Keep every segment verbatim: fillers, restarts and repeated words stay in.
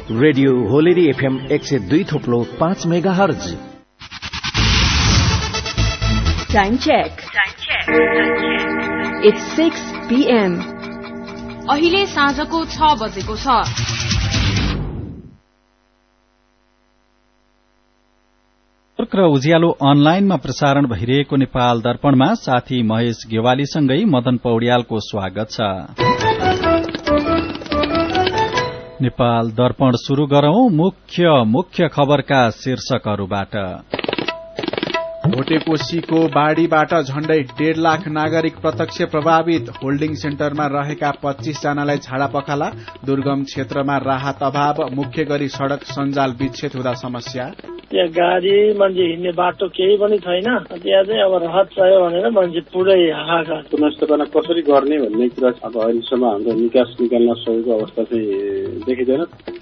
Radio होलेरी FM एक सय दुई थोप्लो पाँच mega hertz. Time check. It's six PM. अहिले साँझको छ बजेको छ। र उज्यालो अनलाइनमा प्रसारण भइरहेको नेपाल दर्पणमा साथी महेश गेवालीसँगै मदन पौड्यालको स्वागत छ। नेपाल दर्पण शुरू गरौं मुख्य मुख्य खबरका शीर्षकहरूबाट। भोटेकोशीको बाढ़ीबाट झण्डै डेढ़ लाख नागरिक प्रत्यक्ष प्रभावित। होल्डिङ सेन्टरमा रहेका पच्चीस जनालाई झाडा पखाला। दुर्गम क्षेत्रमा राहत अभाव। मुख्य गरी सड़क सञ्जाल विच्छेद हुँदा समस्या। त्यहाँ गाडी मान्छे हिँड्ने बाटो केही पनि छैन। त्यहाँ चाहिँ अब राहत चाहियो भनेर मान्छे पुरै हाहाकार। पुनर्स्थापना कसरी गर्ने भन्ने कुरा अब अहिलेसम्म हाम्रो निकास निकाल्न सकेको अवस्था चाहिँ देखिँदैन।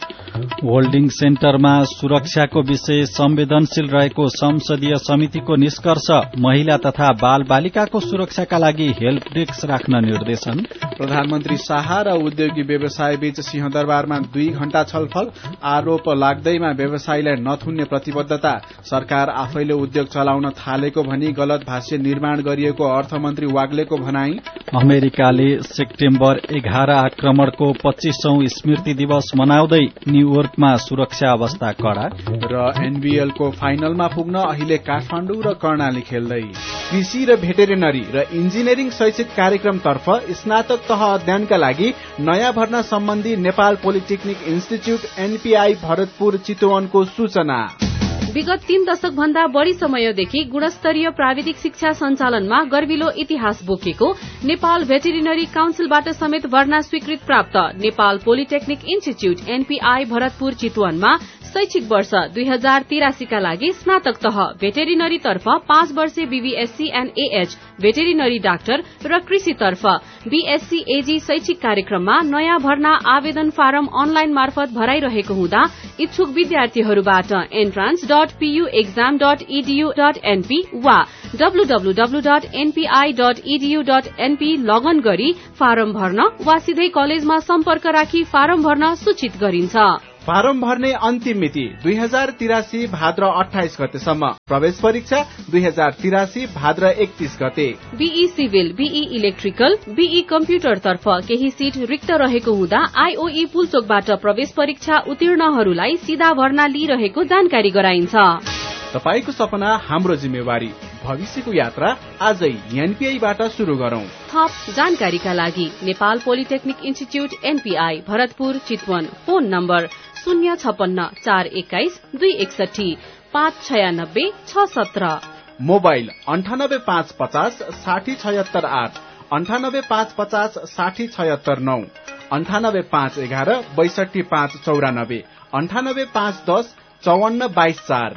होल्डिङ सेन्टरमा सुरक्षाको विषय संवेदनशील रहेको संसदीय समितिको निष्कर्ष। महिला तथा बाल बालिकाको सुरक्षाका लागि हेल्प डेस्क राख्न निर्देशन। प्रधानमन्त्री शाह र उद्योगी व्यवसाय बीच सिंहदरबारमा दुई घण्टा छलफल। आरोप लाग्दैमा व्यवसायीलाई नथुन्ने प्रतिबद्धता। सरकार आफैले उद्योग चलाउन थालेको भनी गलत भाष्य निर्माण गरिएको अर्थमन्त्री वाग्लेको भनाई। अमेरिकाले सेप्टेम्बर एघार आक्रमणको पच्चीसौं स्मृति दिवस मनाउँदै न्यूयोर्कमा सुरक्षा अवस्था कडा। र एनबीएलको फाइनलमा पुग्न अहिले काठमाडौँ र कर्णाली खेल्दै। कृषि र भेटेरिनरी र इन्जिनियरिङ शैक्षिक कार्यक्रमतर्फ स्नातक तह अध्ययनका लागि नयाँ भर्ना सम्बन्धी Nepal polytechnic institute NPI Bharatpur चितवनको सूचना। विगत तीन दशक भन्दा बढ़ी समयदेखि गुणस्तरीय प्राविधिक शिक्षा सञ्चालनमा गर्विलो इतिहास बोकेको नेपाल भेटेरिनरी काउन्सिलबाट समेत भर्ना स्वीकृत प्राप्त Nepal polytechnic institute NPI Bharatpur चितवनमा शैक्षिक वर्ष दुई हजार तिरासीका लागि स्नातक तह भेटेरिनरी तर्फ पाँच वर्षे BVSc and AH veterinary doctor र कृषि तर्फ बीएससी एजी शैक्षिक कार्यक्रममा नयाँ भर्ना आवेदन फारम अनलाइन मार्फत भराइरहेको हुँदा इच्छुक विद्यार्थीहरूबाट entrance dot PU exam dot EDU dot NP वा डब्लूडब्लूडब्लू dot NPI dot EDU dot NP लगन गरी फारम भर्न वा सिधै कलेजमा सम्पर्क राखी फारम भर्न सूचित गरिन्छ। फारम भर्ने अन्तिम मिति दुई हजार तिरासी भाद्र अठाइस गतेसम्म। प्रवेश परीक्षा दुई हजार तिरासी भाद्र एकतीस गते। Be civil, be electrical, be computer तर्फ केही सीट रिक्त रहेको हुँदा आईओई पुलचोकबाट प्रवेश परीक्षा उत्तीर्णहरूलाई सीधा भर्ना लिइरहेको जानकारी गराइन्छ। तपाईको सपना हाम्रो जिम्मेवारी। भविष्यको यात्रा आजै एनपीआईबाट शुरू गरौं। थप जानकारीका लागि Nepal polytechnic institute NPI Bharatpur Chitwan. Phone number शून्य छपन्न चार एक्काइस दुई एकसठी पाँच छयानब्बे छ सत्र। मोबाइल अन्ठानब्बे पाँच पचास साठी छयत्तर आठ अन्ठानब्बे पाँच पचास साठी छयत्तर नौ अन्ठानब्बे पाँच एघार बैसठी पाँच चौरानब्बे अन्ठानब्बे पाँच दस चौवन्न बाइस चार।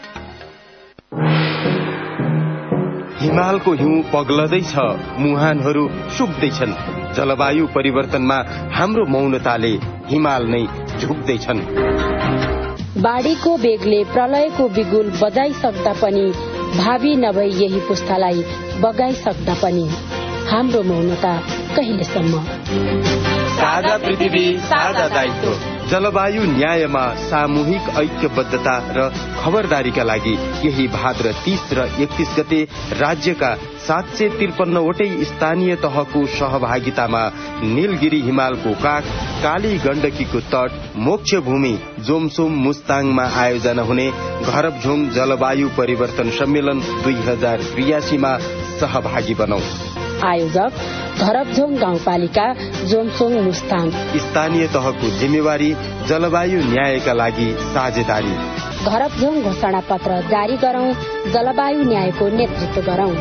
हिमालको हिउँ पग्लदैछ, मुहानहरू सुक्दैछन्। जलवायु परिवर्तनमा हाम्रो मौनताले हिमाल नै झुक्दैछन्। बाढ़ीको बेगले प्रलयको बिगुल बजाइसक्दा पनि, भावी नभई यही पुस्तालाई बगाइसक्दा पनि हाम्रो मौनता कहिलेसम्म? साझा पृथ्वी, साझा दायित्व। जलवायु न्यायमा सामूहिक ऐक्यबद्धता र खबरदारीका लागि यही भाद्र तीस र एकतीस गते राज्यका सात सय त्रिपन्नवटै स्थानीय तहको सहभागितामा नीलगिरी हिमालको काख, काली गण्डकीको तट, मोक्ष भूमि जोमसोम मुस्ताङमा आयोजना हुने घरबझोङ जलवायु परिवर्तन सम्मेलन दुई हजार त्रियासीमा सहभागी बनौ। आयोजक धरबझोङ गाउँपालिका जोमसोङ मुस्ताङ। स्थानीय तहको जिम्मेवारी जलवायु न्यायका लागि साझेदारी। धरबझोङ घोषणा पत्र जारी गरौं, जलवायु न्यायको नेतृत्व गरौं।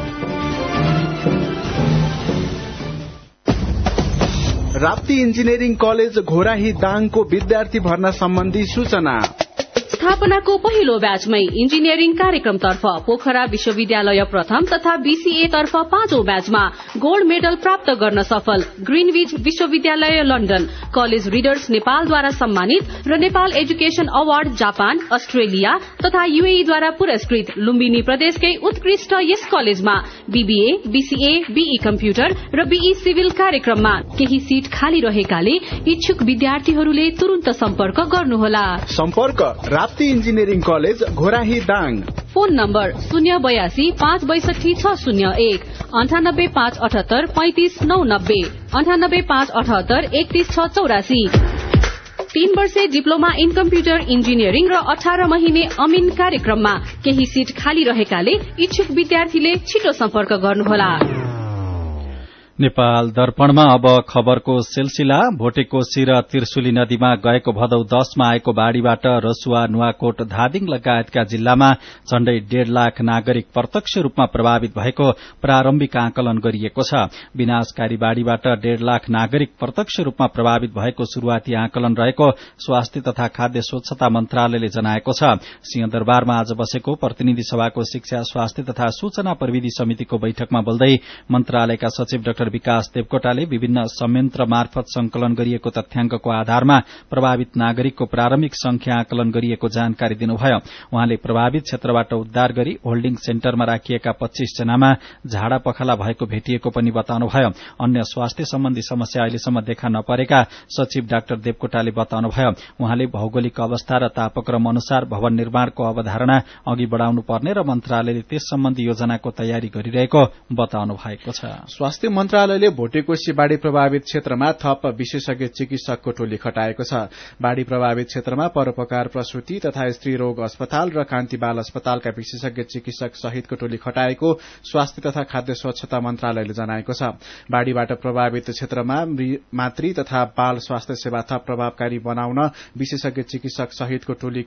राप्ती इन्जिनियरिङ कलेज घोराही दाङको विद्यार्थी भर्ना सम्बन्धी सूचना। व्यवस्थापनाको पहिलो ब्याचमै इन्जिनियरिङ कार्यक्रमतर्फ पोखरा विश्वविद्यालय प्रथम तथा बीसीए तर्फ पाँचौं ब्याचमा गोल्ड मेडल प्राप्त गर्न सफल ग्रीनविच विश्वविद्यालय लन्डन, कलेज रिडर्स नेपालद्वारा सम्मानित र Nepal education award Japan, Australia तथा यूएईद्वारा पुरस्कृत लुम्बिनी प्रदेशकै उत्कृष्ट यस कलेजमा बीबीए, बीसीए, बीई कम्प्युटर र बीई सिभिल कार्यक्रममा केही सीट खाली रहेकाले इच्छुक विद्यार्थीहरूले तुरन्त सम्पर्क गर्नुहोला। सम्पर्क Rapti engineering college Ghorahi Dang. Phone number शून्य बयासी पाँच बैसठी छ शून्य एक अन्ठानब्बे पाँच अठहत्तर पैंतिस नौ नब्बे अन्ठानब्बे पाँच अठहत्तर एकतीस छ चौरासी। तीन वर्षे डिप्लोमा इन कम्प्युटर इन्जिनियरिङ र अठार महिने अमिन कार्यक्रममा केही सीट खाली रहेकाले इच्छुक विद्यार्थीले छिटो सम्पर्क गर्नुहोला। नेपाल दर्पणमा अब खबरको सिलसिला। भोटेकोशी र त्रिशुली नदीमा गएको भदौ दशमा आएको बाढ़ीबाट रसुवा, नुवाकोट, धादिङ लगायतका जिल्लामा झण्डै डेढ़ लाख नागरिक प्रत्यक्ष रूपमा प्रभावित भएको प्रारम्भिक आकलन गरिएको छ। विनाशकारी बाढ़ीबाट डेढ़ लाख नागरिक प्रत्यक्ष रूपमा प्रभावित भएको शुरूआती आकलन रहेको स्वास्थ्य तथा खाद्य स्वच्छता मन्त्रालयले जनाएको छ। सिंहदरबारमा आज बसेको प्रतिनिधि सभाको शिक्षा, स्वास्थ्य तथा सूचना प्रविधि समितिको बैठकमा बोल्दै मन्त्रालयका सचिव डाक्टर विकास देवकोटाले विभिन्न संयन्त्र मार्फत संकलन गरिएको तथ्याङ्कको आधारमा प्रभावित नागरिकको प्रारम्भिक संख्या आकलन गरिएको जानकारी दिनुभयो। उहाँले प्रभावित क्षेत्रबाट उद्धार गरी होल्डिङ सेन्टरमा राखिएका पच्चीस जनामा झाडा पखाला भएको भेटिएको पनि बताउनुभयो। अन्य स्वास्थ्य सम्बन्धी समस्या अहिलेसम्म देखा नपरेका सचिव डाक्टर देवकोटाले बताउनुभयो। उहाँले भौगोलिक अवस्था र तापक्रम अनुसार भवन निर्माणको अवधारणा अघि बढ़ाउनु पर्ने र मन्त्रालयले त्यस सम्बन्धी योजनाको तयारी गरिरहेको बताउनु भएको छ। स्वास्थ्य मन्त्रालयले भोटेकोशी बाढ़ी प्रभावित क्षेत्रमा थप विशेषज्ञ चिकित्सकको टोली खटाएको छ। बाढ़ी प्रभावित क्षेत्रमा परोपकार, प्रसूति तथा स्त्री रोग अस्पताल र कान्ति बाल अस्पतालका विशेषज्ञ चिकित्सक सहितको टोली खटाएको स्वास्थ्य तथा खाद्य स्वच्छता मन्त्रालयले जनाएको छ। बाढ़ीबाट प्रभावित क्षेत्रमा मातृ तथा बाल स्वास्थ्य सेवा थप प्रभावकारी बनाउन विशेषज्ञ चिकित्सक सहितको टोली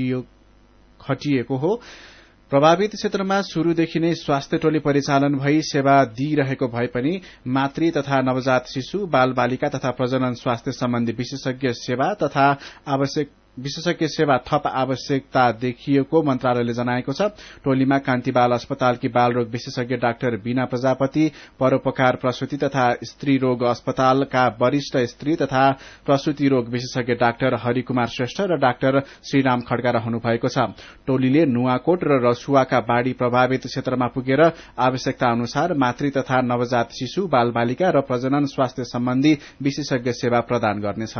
खटिएको हो। प्रभावित क्षेत्रमा शुरूदेखि नै स्वास्थ्य टोली परिचालन भई सेवा दिइरहेको भए पनि मातृ तथा नवजात शिशु, बाल बालिका तथा प्रजनन स्वास्थ्य सम्बन्धी विशेषज्ञ सेवा तथा आवश्यक विशेषज्ञ सेवा थप आवश्यकता देखिएको मन्त्रालयले जनाएको छ। टोलीमा कान्ति बाल अस्पतालकी बालरोग विशेषज्ञ डाक्टर बीना प्रजापति, परोपकार, प्रसूति तथा स्त्री रोग अस्पतालका वरिष्ठ स्त्री तथा प्रसूति रोग विशेषज्ञ डाक्टर हरिकुमार श्रेष्ठ र डाक्टर श्रीराम खड्का रहनु भएको छ। टोलीले नुवाकोट र रसुवाका बाढ़ी प्रभावित क्षेत्रमा पुगेर आवश्यकता अनुसार मातृ तथा नवजात शिशु, बाल बालिका र प्रजनन स्वास्थ्य सम्बन्धी विशेषज्ञ सेवा प्रदान गर्नेछ।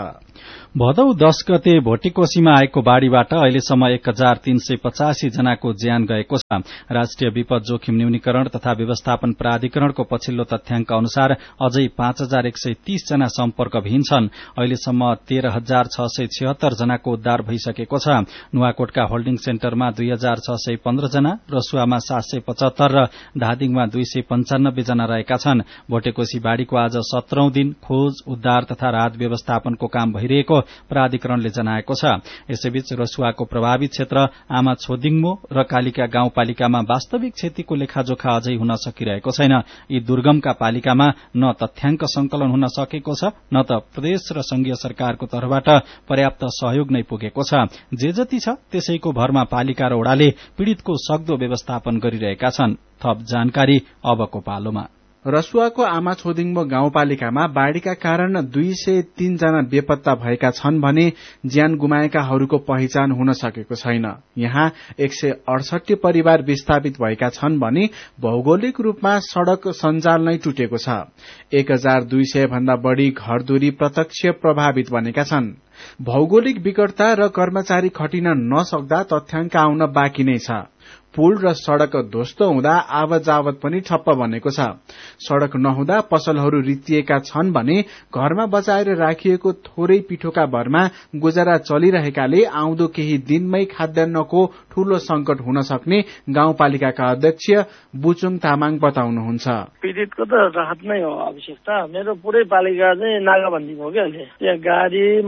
भदौ दश गते भोटेको कोशीमा आएको बाढ़ीबाट अहिलेसम्म एक हजार तीन सय पचासी जनाको ज्यान गएको छ। राष्ट्रिय विपद जोखिम न्यूनीकरण तथा व्यवस्थापन प्राधिकरणको पछिल्लो तथ्याङ्क अनुसार अझै पाँच हजार एक सय तीस जना सम्पर्कविहीन छन्। अहिलेसम्म तेह्र हजार छ सय छिहत्तर जनाको उद्धार भइसकेको छ। नुवाकोटका होल्डिङ सेन्टरमा दुई हजार छ सय पन्ध्र जना, रसुवामा सात सय पचहत्तर र धादिङमा दुई सय पञ्चानब्बे जना रहेका छन्। भोटेकोशी बाढ़ीको आज सत्रौं दिन खोज, उद्धार तथा राहत व्यवस्थापनको काम भइरहेको प्राधिकरणले जनाएको छ। यसैबीच रसुवाको प्रभावित क्षेत्र आमा छोदिङमो र कालिका गाउँपालिकामा वास्तविक क्षतिको लेखाजोखा अझै हुन सकिरहेको छैन। यी दुर्गमका पालिकामा न तथ्याङ्क संकलन हुन सकेको छ, न त प्रदेश र संघीय सरकारको तर्फबाट पर्याप्त सहयोग नै पुगेको छ। जे जति छ त्यसैको भरमा पालिका र वडाले पीड़ितको सक्दो व्यवस्थापन गरिरहेका छन्। थप जानकारी अबको पालोमा। रसुवाको आमा छोदिङमो गाउँपालिकामा बाढ़ीका कारण दुई सय तीन जना बेपत्ता भएका छन् भने ज्यान गुमाएकाहरूको पहिचान हुन सकेको छैन। यहाँ एक सय अडसठी परिवार विस्थापित भएका छन् भने भौगोलिक रूपमा सड़क सञ्जाल नै टुटेको छ। एक हजार दुई सय भन्दा बढ़ी घरधुरी प्रत्यक्ष प्रभावित बनेका छन्। भौगोलिक विकटता र कर्मचारी खटिन नसक्दा तथ्याङ्क आउन बाँकी नै छ। पुल र सड़क ध्वस्त हुँदा आवत जावत पनि ठप्प बनेको छ। सड़क नहुँदा पसलहरू रित्तिएका छन् भने घरमा बचाएर राखिएको थोरै पिठोका भरमा गुजारा चलिरहेकाले आउँदो केही दिनमै खाद्यान्नको ठूलो संकट हुन सक्ने गाउँपालिकाका अध्यक्ष बुचुङ तामाङ बताउनुहुन्छ। पीड़ितको त राहत नै हो आवश्यकता। मेरो पुरै पालिका चाहिँ नाकाबन्दीमा हो क्या अहिले। त्यहाँ गाडी मान्छे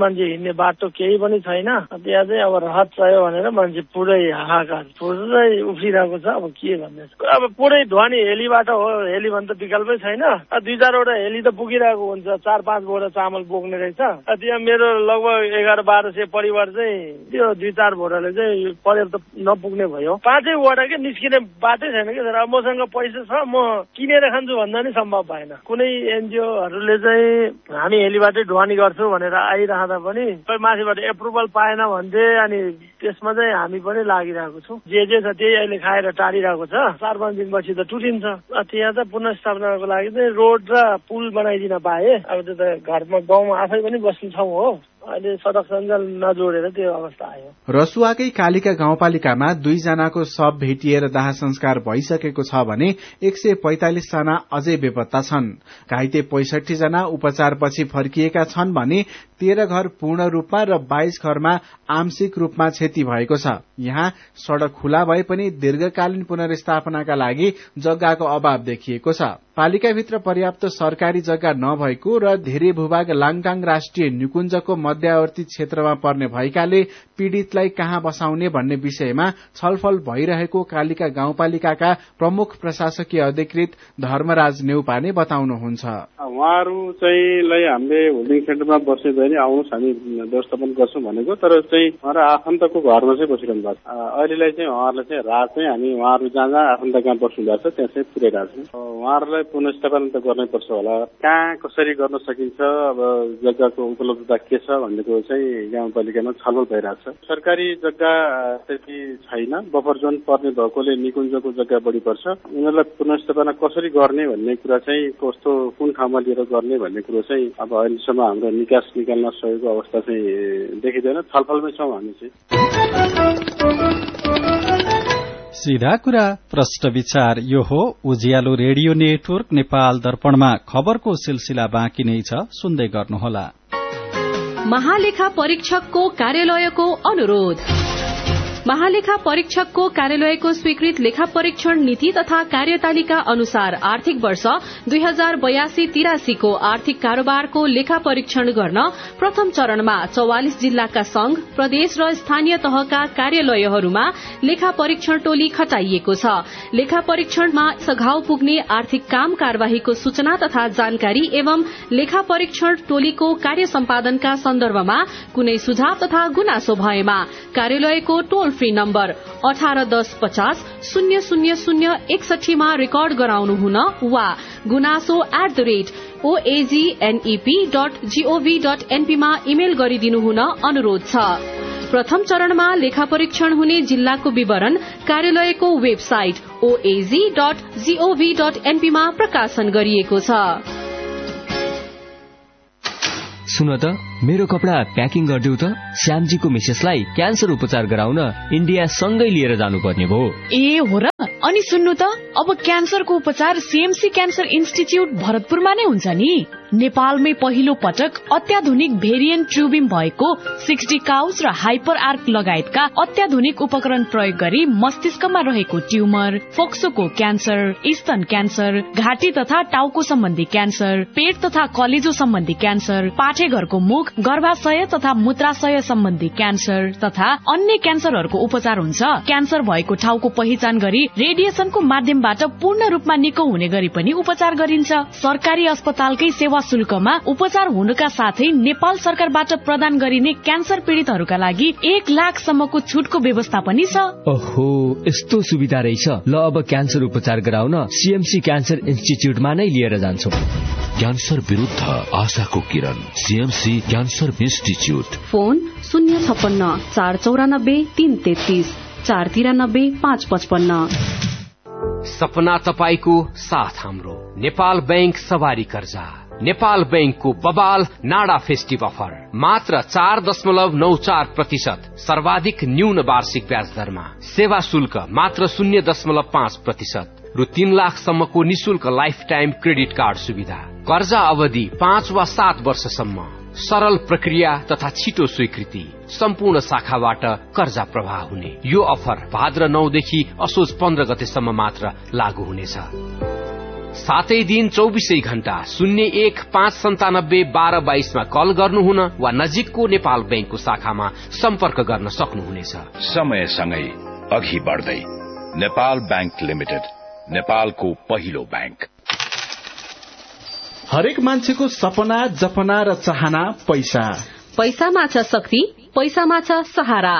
हिँड्ने बाटो केही पनि छैन। त्यहाँ चाहिँ अब राहत चाहियो भनेर मान्छे पुरै हाहाकार पुरै उफ्रिरहेको छ। अब के भन्ने अब पुरै ढुवानी हेलीबाट हो, हेली भने त विकल्पै छैन। दुई चारवटा हेली त पुगिरहेको हुन्छ, चार पाँच बोरा चामल बोक्ने रहेछ। त्यहाँ मेरो लगभग एघार बाह्र सय परिवार चाहिँ त्यो दुई चार बोराले चाहिँ पर्याप्त नपुग्ने भयो। पाँचै वटा के निस्किने बाटै छैन कि सर। अब मसँग पैसा छ, म किनेर खान्छु भन्दा नि सम्भव भएन। कुनै एनजिओहरूले चाहिँ हामी हेलीबाटै ढुवानी गर्छौँ भनेर आइरहँदा पनि माथिबाट एप्रुभल पाएन भन्थे। अनि त्यसमा चाहिँ हामी पनि लागिरहेको छौँ। जे जे छ त्यही अहिले खाएर टाढिरहेको छ। चार पाँच दिनपछि त टुटिन्छ। त्यहाँ त पुनर्स्थापनाको लागि चाहिँ रोड र पुल बनाइदिन पाए। अब त्यो त घरमा गाउँमा आफै पनि बस्ने ठाउँ हो, अहिले सडक सञ्जाल नजोडेर त्यो अवस्था आयो। रसुवाकै कालिका गाउँपालिकामा दुईजनाको शव भेटिएर दाह संस्कार भइसकेको छ भने एक सय पैंतालिस जना अझै बेपत्ता छन्। घाइते पैंसठी जना उपचारपछि फर्किएका छन् भने तेह्र घर पूर्ण रूपमा र बाइस घरमा आंशिक रूपमा क्षति भएको छ। यहाँ सड़क खुला भए पनि दीर्घकालीन पुनर्स्थापनाका लागि जग्गाको अभाव देखिएको छ। पालिकाभित्र पर्याप्त सरकारी जग्गा नभएको र धेरै भूभाग लाङटाङ राष्ट्रिय निकुञ्जको मध्यवर्ती क्षेत्रमा पर्ने भएकाले पीड़ितलाई कहाँ बसाउने भन्ने विषयमा छलफल भइरहेको कालिका गाउँपालिकाका प्रमुख प्रशासकीय अधिकृत धर्मराज नेउपाने बताउनुहुन्छ। उहाँहरू चाहिँ हामीले होल्डिङ सेन्टरमा बस्ने भने आउनुहोस् हामी व्यवस्थापन गर्छौँ भनेको, तर चाहिँ उहाँहरू आफन्तको घरमा चाहिँ बसिरहनु भएको छ। अहिलेलाई चाहिँ उहाँहरूलाई चाहिँ रात चाहिँ हामी उहाँहरू जहाँ जहाँ आफन्त कहाँ बस्नु भएको छ त्यहाँ चाहिँ पुर्याइरहेको छौँ। उहाँहरूलाई पुनर्स्थापना त गर्नै पर्छ होला। कहाँ कसरी गर्न सकिन्छ, अब जग्गाको उपलब्धता के छ भन्ने कुरो चाहिँ गाउँपालिकामा छलफल भइरहेको छ। सरकारी जग्गा त्यति छैन, बफर जोन पर्ने भएकोले निकुञ्जको जग्गा बढी पर्छ। उनीहरूलाई पुनर्स्थापना कसरी गर्ने भन्ने कुरा चाहिँ कस्तो कुन ठाउँमा लिएर गर्ने भन्ने कुरो चाहिँ अब अहिलेसम्म हाम्रो निकास निकाल्न सकेको अवस्था चाहिँ देखिँदैन। छलफलमै छौँ हामी चाहिँ। सीधा कुरा प्रश्न विचार यो हो उज्यालो रेडियो नेटवर्क नेपाल दर्पणमा खबरको सिलसिला बाँकी नै छ, सुन्दै गर्नुहोला। महालेखा परीक्षकको कार्यालयको अनुरोध। महालेखा परीक्षकको कार्यालयको स्वीकृत लेखा परीक्षण नीति तथा कार्यतालिका अनुसार आर्थिक वर्ष दुई हजार बयासी तिरासीको आर्थिक कारोबारको लेखा परीक्षण गर्न प्रथम चरणमा चौवालिस जिल्लाका संघ, प्रदेश र स्थानीय तहका कार्यालयहरूमा लेखा परीक्षण टोली खटाइएको छ। लेखा परीक्षणमा सघाउ पुग्ने आर्थिक काम कार्यवाहीको सूचना तथा जानकारी एवं लेखा परीक्षण टोलीको कार्य सम्पादनका सन्दर्भमा कुनै सुझाव तथा गुनासो भएमा कार्यालयको टोल फ्री नम्बर अठार दस पचास शून्य शून्य शून्य एकसठीमा रेकर्ड गराउनु हुन वा गुनासो at the rate ओएजीएनईपी dot gov dot एनपीमा email गरिदिनु हुन अनुरोध छ। प्रथम चरणमा लेखा परीक्षण हुने जिल्लाको विवरण कार्यालयको वेबसाइट ओएजी डट जीओभी डट एनपीमा प्रकाशन गरिएको छ। सुन त मेरो कपडा प्याकिङ गरिदेऊ त। श्यामजीको मिसेसलाई क्यान्सर उपचार गराउन इन्डिया सँगै लिएर जानुपर्ने भयो। ए हो र? अनि सुन्नु त, अब क्यान्सरको उपचार सीएमसी क्यान्सर इन्स्टिच्यूट भरतपुरमा नै हुन्छ नि। नेपालमै पहिलो पटक अत्याधुनिक भेरिएन्ट ट्युबिम भएको सिक्सटी काउच र हाइपर आर्क लगायतका अत्याधुनिक उपकरण प्रयोग गरी मस्तिष्कमा रहेको ट्युमर, फोक्सोको क्यान्सर, स्तन क्यान्सर, घाँटी तथा टाउको सम्बन्धी क्यान्सर, पेट तथा कलेजो सम्बन्धी क्यान्सर, पाठेघरको मुख, गर्भाशय तथा मूत्राशय सम्बन्धी क्यान्सर तथा अन्य क्यान्सरहरूको उपचार हुन्छ। क्यान्सर भएको ठाउँको पहिचान गरी रेडिएसनको माध्यमबाट पूर्ण रूपमा निको हुने गरी पनि उपचार गरिन्छ। सरकारी अस्पतालकै सेवा शुल्कमा उपचार हुनुका साथै नेपाल सरकारबाट प्रदान गरिने क्यान्सर पीड़ितहरूका लागि एक लाखसम्मको छुटको व्यवस्था पनि छ। ओहो, यस्तो सुविधा रहेछ। ल अब क्यान्सर उपचार गराउन सीएमसी क्यान्सर इन्स्टिच्यूटमा नै लिएर जान्छौ। क्यान्सर विरुद्ध आशाको किरण, सीएमसी क्यान्सर इन्स्टिच्यूट। फोन शून्य छप्पन्न चार चौरानब्बे तीन तेत्तीस चार तिरानब्बे पाँच पचपन्न। सपना तपाईको साथ हाम्रो। नेपाल बैंक सवारी कर्जा, नेपाल बैंकको बबाल नाडा फेस्टिभ अफर मात्र चार दशमलव नौ चार प्रतिशत सर्वाधिक न्यून वार्षिक ब्याज दरमा, सेवा शुल्क मात्र शून्य दशमलव पाँच प्रतिशत रु तीन लाखसम्मको निशुल्क लाइफ टाइम क्रेडिट कार्ड सुविधा, कर्जा अवधि पाँच वा सात वर्षसम्म, सरल प्रक्रिया तथा छिटो स्वीकृति, सम्पूर्ण शाखाबाट कर्जा प्रवाह हुने। यो अफर भाद्र नौदेखि असोज पन्ध्र गतेसम्म मात्र लागू हुनेछ। सातै दिन चौबिसै घण्टा शून्य एक पाँच सन्तानब्बे बाह्र बाइसमा कल गर्नुहुन वा नजिकको नेपाल ब्याङ्कको शाखामा सम्पर्क गर्न सक्नुहुनेछ। समयसँगै अघि बढ्दै नेपाल ब्याङ्क लिमिटेड, नेपालको पहिलो ब्याङ्क। हरेक मान्छेको सपना, जपना र चाहना पैसा। पैसामा छ शक्ति, पैसामा छ सहारा।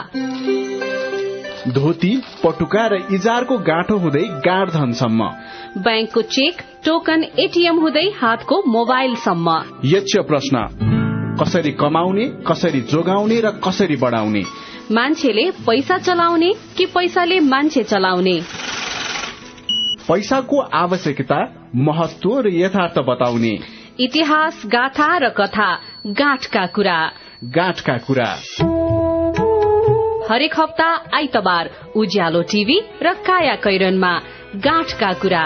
धोती, पटुका र इजारको गाँठो हुँदै गाँडधनसम्म, ब्याङ्कको चेक, टोकन, एटीएम हुँदै हातको मोबाइलसम्म। यक्ष प्रश्न, कसरी कमाउने, कसरी जोगाउने र कसरी बढाउने? मान्छेले पैसा चलाउने कि पैसाले मान्छे चलाउने? पैसाको आवश्यकता, महत्व र यथार्थ बताउने। इतिहास, गाथा र कथा, गाँठका कुरा। गाँठका कुरा हरेक हप्ता आइतबार उज्यालो टिभी र काया कैरनमा गाँठका कुरा।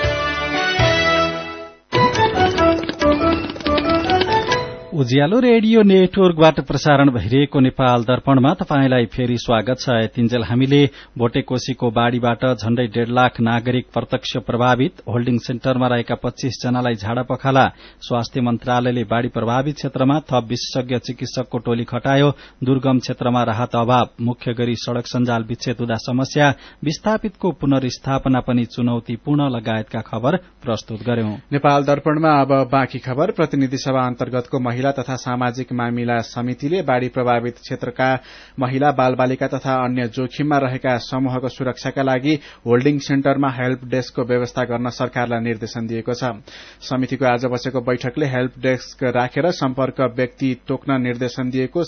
उज्यालो रेडियो नेटवर्कबाट प्रसारण भइरहेको नेपाल दर्पणमा तपाईंलाई फेरि स्वागत छ। यतिन्जेल हामीले भोटेकोशीको बाढ़ीबाट झण्डै डेढ़ लाख नागरिक प्रत्यक्ष प्रभावित, होल्डिङ सेन्टरमा रहेका पच्चीस जनालाई झाडा पखाला, स्वास्थ्य मन्त्रालयले बाढ़ी प्रभावित क्षेत्रमा थप विशेषज्ञ चिकित्सकको टोली खटायो, दुर्गम क्षेत्रमा राहत अभाव, मुख्य गरी सड़क सञ्जाल विच्छेद हुँदा समस्या, विस्थापितको पुनर्स्थापना पनि चुनौतीपूर्ण लगायतका खबर प्रस्तुत गर्यौं। नेपाल दर्पणमा अब बाँकी खबर। प्रतिनिधि सभा अन्तर्गतको महिला तथा सामाजिक मामिला समितिले बाढ़ी प्रभावित क्षेत्रका महिला, बालबालिका तथा अन्य जोखिममा रहेका समूहको सुरक्षाका लागि होल्डिङ सेन्टरमा हेल्प डेस्कको व्यवस्था गर्न सरकारलाई निर्देशन दिएको छ। समितिको आज बसेको बैठकले हेल्प डेस्क राखेर सम्पर्क व्यक्ति तोक्न निर्देशन दिएको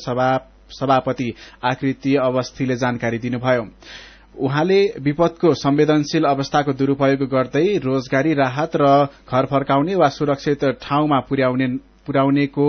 सभापति आकृति अवस्थीले जानकारी दिनुभयो। उहाँले विपदको संवेदनशील अवस्थाको दुरूपयोग गर्दै रोजगारी, राहत र घर फर्काउने वा सुरक्षित ठाउँमा पुर्याउने पुर्याउनेको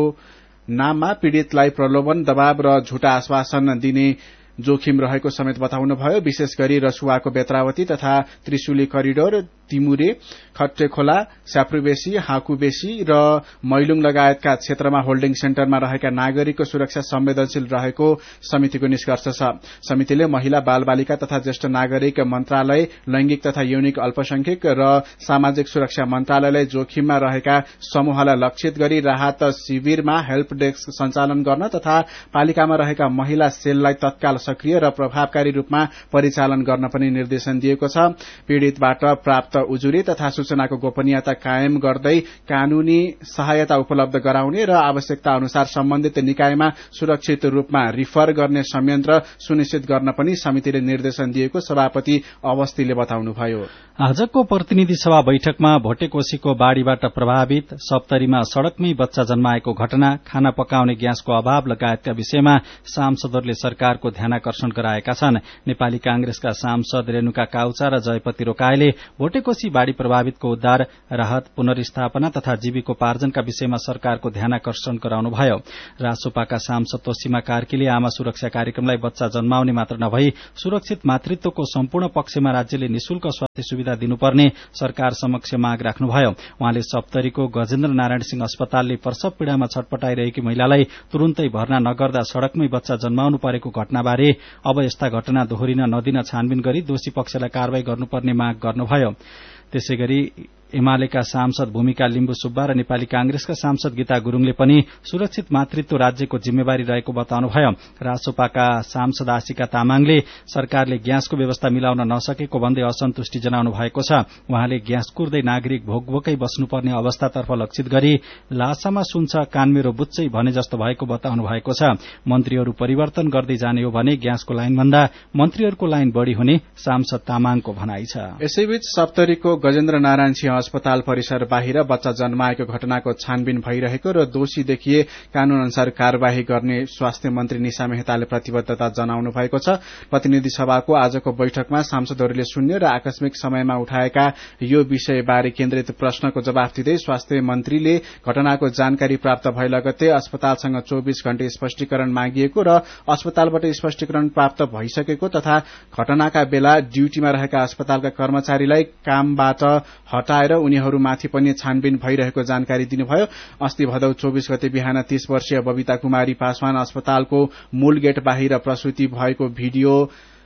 नाममा पीड़ितलाई प्रलोभन, दबाव र झुटा आश्वासन दिने जोखिम रहेको समेत बताउनुभयो। विशेष गरी रसुवाको बेत्रावती तथा त्रिशुली करिडोर, तिमुरे, खट्टेखोला, स्याप्रुबेसी, हाकुबेसी र मैलुङ लगायतका क्षेत्रमा होल्डिङ सेन्टरमा रहेका नागरिकको सुरक्षा संवेदनशील रहेको समितिको निष्कर्ष छ। समितिले महिला, बालबालिका तथा ज्येष्ठ नागरिक मन्त्रालय, लैंगिक तथा यौनिक अल्पसंख्यक र सामाजिक सुरक्षा मन्त्रालयलाई जोखिममा रहेका समूहलाई लक्षित गरी राहत शिविरमा हेल्प डेस्क सञ्चालन गर्न तथा पालिकामा रहेका महिला सेललाई तत्काल सक्रिय र प्रभावकारी रूपमा परिचालन गर्न पनि निर्देशन दिएको छ। पीड़ितबाट प्राप्त उजुरी तथा सूचनाको गोपनीयता कायम गर्दै कानूनी सहायता उपलब्ध गराउने र आवश्यकता अनुसार सम्बन्धित निकायमा सुरक्षित रूपमा रिफर गर्ने संयन्त्र सुनिश्चित गर्न पनि समितिले निर्देशन दिएको सभापति अवस्थीले बताउनुभयो। आजको प्रतिनिधि सभा बैठकमा भोटेकोशीको बाढ़ीबाट प्रभावित, सप्तरीमा सड़कमै बच्चा जन्माएको घटना, खाना पकाउने ग्यासको अभाव लगायतका विषयमा सांसदहरूले सरकारको ध्यानाकर्षण गराएका छन्। नेपाली कांग्रेसका सांसद रेणुका काउचा र जयपति रोकाईले भोटेकोशी बाढ़ी प्रभावितको उद्धार, राहत, पुनर्स्थापना तथा जीविकोपार्जनका विषयमा सरकारको ध्यानाकर्षण गराउनुभयो। रासोपाका सांसद तोसीमा कार्कीले आमा सुरक्षा कार्यक्रमलाई बच्चा जन्माउने मात्र नभई सुरक्षित मातृत्वको सम्पूर्ण पक्षमा राज्यले निशुल्क स्वास्थ्य सुविधा दिनुपर्ने सरकार समक्ष माग राख्नुभयो। उहाँले सप्तरीको गजेन्द्र नारायण सिंह अस्पतालले प्रसव पीड़ामा छटपटाइरहेकी महिलालाई तुरून्तै भर्ना नगर्दा सड़कमै बच्चा जन्माउनु परेको घटनाबारे अब यस्ता घटना दोहोरिन नदिन छानबिन गरी दोषी पक्षलाई कारवाही गर्नुपर्ने माग गर्नुभयो। त्यसैगरी एमालेका सांसद भूमिका लिम्बु सुब्बा र नेपाली कांग्रेसका सांसद गीता गुरूङले पनि सुरक्षित मातृत्व राज्यको जिम्मेवारी रहेको बताउनुभयो। रासोपाका सांसद आशिका तामाङले सरकारले ग्यासको व्यवस्था मिलाउन नसकेको भन्दै असन्तुष्टि जनाउनु भएको छ। उहाँले ग्यास कुर्दै नागरिक भोकभोकै बस्नुपर्ने अवस्थातर्फ लक्षित गरी लासामा सुन्छ कान मेरो बुच्चै भने जस्तो भएको बताउनु भएको छ। मन्त्रीहरू परिवर्तन गर्दै जाने हो भने ग्यासको लाइनभन्दा मन्त्रीहरूको लाइन बढ़ी हुने सांसद तामाङको भनाइ छ। यसैबीच सप्तरीको गजेन्द्र नारायण सिंह अस्पताल परिसर बाहिर बच्चा जन्माएको घटनाको छानबिन भइरहेको र दोषी देखिए कानून अनुसार कार्यवाही गर्ने स्वास्थ्य मन्त्री निशा मेहताले प्रतिबद्धता जनाउनु भएको छ। प्रतिनिधि सभाको आजको बैठकमा सांसदहरूले शून्य र आकस्मिक समयमा उठाएका यो विषयबारे केन्द्रित प्रश्नको जवाफ दिँदै स्वास्थ्य मन्त्रीले घटनाको जानकारी प्राप्त भए लगत्तै अस्पतालसँग चौबीस घण्टे स्पष्टीकरण मागिएको र अस्पतालबाट स्पष्टीकरण प्राप्त भइसकेको तथा घटनाका बेला ड्यूटीमा रहेका अस्पतालका कर्मचारीलाई कामबाट हटाएर उनीहरूमाथि पनि छानबिन भइरहेको जानकारी दिनुभयो। अस्ति भदौ चौबीस गते बिहान तीस वर्षीय बबिता कुमारी पासवान अस्पतालको मूल गेट बाहिर प्रसूति भएको भिडियो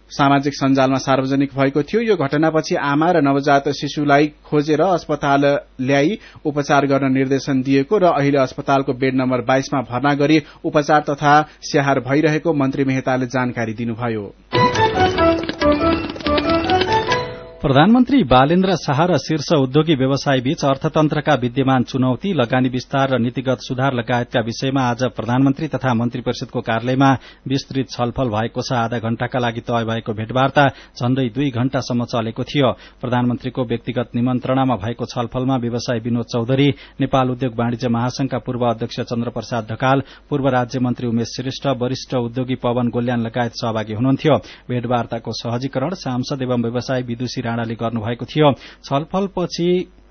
सामाजिक सञ्जालमा सार्वजनिक भएको थियो। यो घटनापछि आमा र नवजात शिशुलाई खोजेर अस्पताल ल्याई उपचार गर्न निर्देशन दिएको र अहिले अस्पतालको बेड नम्बर बाइसमा भर्ना गरी उपचार तथा स्याहार भइरहेको मन्त्री मेहताले जानकारी दिनुभयो। प्रधानमन्त्री बालेन्द्र शाह र शीर्ष उद्योगी व्यवसायी बीच अर्थतन्त्रका विद्यमान चुनौती, लगानी विस्तार र नीतिगत सुधार लगायतका विषयमा आज प्रधानमन्त्री तथा मन्त्री परिषदको कार्यालयमा विस्तृत छलफल भएको छ। आधा घण्टाका लागि तय भएको भेटवार्ता झण्डै दुई घण्टासम्म चलेको थियो। प्रधानमन्त्रीको व्यक्तिगत निमन्त्रणामा भएको छलफलमा व्यवसायी विनोद चौधरी, नेपाल उद्योग वाणिज्य महासंघका पूर्व अध्यक्ष चन्द्र प्रसाद ढकाल, पूर्व राज्य मन्त्री उमेश श्रेष्ठ, वरिष्ठ उद्योगी पवन गोल्यान लगायत सहभागी हुनुहुन्थ्यो। भेटवार्ताको सहजीकरण सांसद एवं व्यवसायी विदुषी राणाले गर्नुभएको थियो। छलफलपछि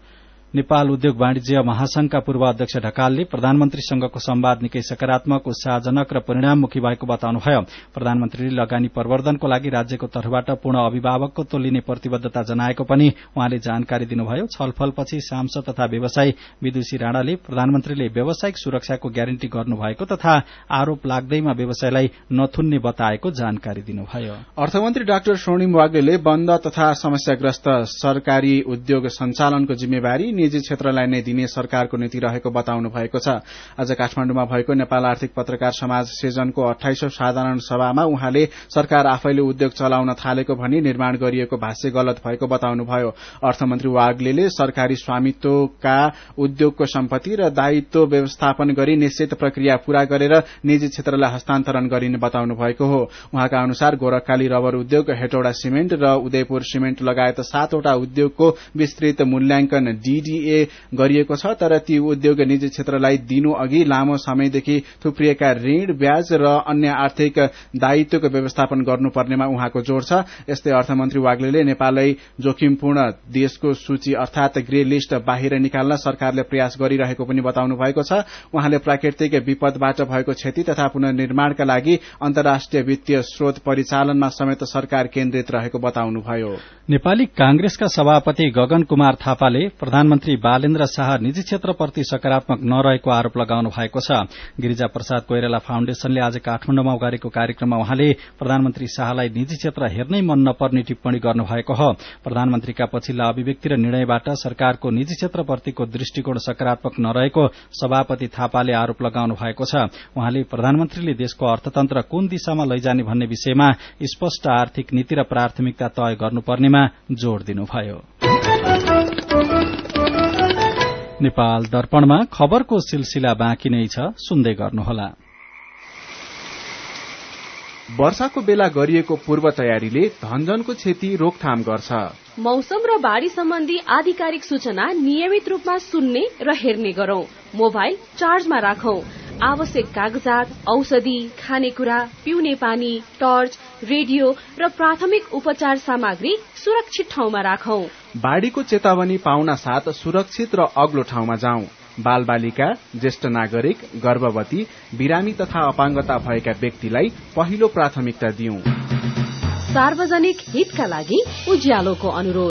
नेपाल उद्योग वाणिज्य महासंघका पूर्व अध्यक्ष ढकालले प्रधानमन्त्रीसँगको संवाद निकै सकारात्मक, उत्साहजनक र परिणाममुखी भएको बताउनुभयो। प्रधानमन्त्रीले लगानी प्रवर्धनको लागि राज्यको तर्फबाट पूर्ण अभिभावकत्व लिने प्रतिबद्धता जनाएको पनि उहाँले जानकारी दिनुभयो। छलफलपछि सांसद तथा व्यवसायी विदुषी राणाले प्रधानमन्त्रीले व्यावसायिक सुरक्षाको ग्यारेन्टी गर्नुभएको तथा आरोप लाग्दैमा व्यवसायलाई नथुन्ने बताएको जानकारी दिनुभयो। अर्थमन्त्री डाक्टर स्वर्णिम वाग्लेले बन्द तथा समस्याग्रस्त सरकारी उद्योग सञ्चालनको जिम्मेवारी निजी क्षेत्रलाई नै दिने सरकारको नीति रहेको बताउनु भएको छ। आज काठमाडौँमा भएको नेपाल आर्थिक पत्रकार समाज सेजनको अठाइसौं साधारण सभामा उहाँले सरकार आफैले उद्योग चलाउन थालेको भनी निर्माण गरिएको भाष्य गलत भएको बताउनुभयो। अर्थमन्त्री वाग्लेले सरकारी स्वामित्वका उद्योगको सम्पत्ति र दायित्व व्यवस्थापन गरी निश्चित प्रक्रिया पूरा गरेर निजी क्षेत्रलाई हस्तान्तरण गरिने बताउनु भएको हो। उहाँका अनुसार गोरखकाली रबर उद्योग, हेटौडा सिमेन्ट र उदयपुर सिमेन्ट लगायत सातवटा उद्योगको विस्तृत मूल्याङ्कन डीडीए गरिएको छ, तर ती उद्योग निजी क्षेत्रलाई दिनु अघि लामो समयदेखि थुप्रिएका ऋण, ब्याज र अन्य आर्थिक दायित्वको व्यवस्थापन गर्नुपर्नेमा उहाँको जोड़ छ। यस्तै अर्थमन्त्री वाग्लेले नेपाललाई जोखिमपूर्ण देशको सूची अर्थात ग्रे लिस्ट बाहिर निकाल्न सरकारले प्रयास गरिरहेको पनि बताउनु भएको छ। उहाँले प्राकृतिक विपदबाट भएको क्षति तथा पुनर्निर्माणका लागि अन्तर्राष्ट्रिय वित्तीय स्रोत परिचालनमा समेत सरकार केन्द्रित रहेको बताउनुभयो। नेपाली कांग्रेसका सभापति गगन कुमार थापाले प्रधानमन्त्री बालेन्द्र शाह निजी क्षेत्रप्रति सकारात्मक नरहेको आरोप लगाउनु भएको छ। गिरिजा प्रसाद कोइराला फाउन्डेशनले आज काठमाडौँमा गरेको कार्यक्रममा उहाँले प्रधानमन्त्री शाहलाई निजी क्षेत्र हेर्नै मन नपर्ने टिप्पणी गर्नुभएको हो। प्रधानमन्त्रीका पछिल्ला अभिव्यक्ति र निर्णयबाट सरकारको निजी क्षेत्रप्रतिको दृष्टिकोण सकारात्मक नरहेको सभापति थापाले आरोप लगाउनु भएको छ। उहाँले प्रधानमन्त्रीले देशको अर्थतन्त्र कुन दिशामा लैजाने भन्ने विषयमा स्पष्ट आर्थिक नीति र प्राथमिकता तय गर्नुपर्नेमा जोड़ दिनुभयो। नेपाल दर्पणमा खबरको सिलसिला बाँकी नै छ, सुन्दै गर्नुहोला। वर्षाको बेला गरिएको पूर्व तयारीले धनजनको क्षति रोकथाम गर्छ। मौसम र बाढ़ी सम्बन्धी आधिकारिक सूचना नियमित रूपमा सुन्ने र हेर्ने गरौं। मोबाइल चार्जमा राखौं। आवश्यक कागजात, औषधि, खानेकुरा, पिउने पानी, टर्च, रेडियो र प्राथमिक उपचार सामग्री सुरक्षित ठाउँमा राखौं। बाढ़ीको चेतावनी पाउन साथ सुरक्षित र अग्लो ठाउँमा जाउँ। बाल बालिका, ज्येष्ठ नागरिक, गर्भवती, बिरामी तथा अपाङ्गता भएका व्यक्तिलाई पहिलो प्राथमिकता दिउँ। सार्वजनिक हितका लागि उज्यालोको अनुरोध।